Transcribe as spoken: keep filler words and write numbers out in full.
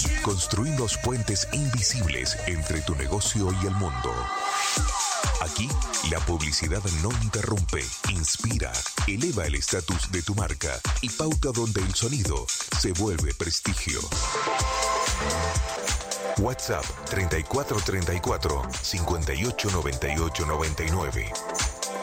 Construimos puentes invisibles entre tu negocio y el mundo. Aquí, la publicidad no interrumpe, inspira, eleva el estatus de tu marca y pauta donde el sonido se vuelve prestigio. WhatsApp treinta y cuatro treinta y cuatro, cincuenta y ocho noventa y ocho noventa y nueve.